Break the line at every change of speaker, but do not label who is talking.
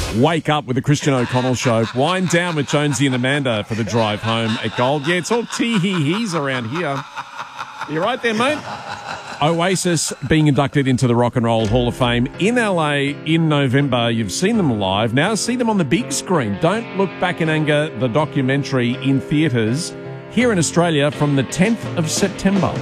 Wake up with the Christian O'Connell Show. Wind down with Jonesy and Amanda for the drive home at Gold. Yeah, it's all tee-hee-hees around here. You right there, mate? Oasis being inducted into the Rock and Roll Hall of Fame in LA in November. You've seen them live. Now see them on the big screen. Don't Look Back in Anger, the documentary in theatres here in Australia from the 10th of September.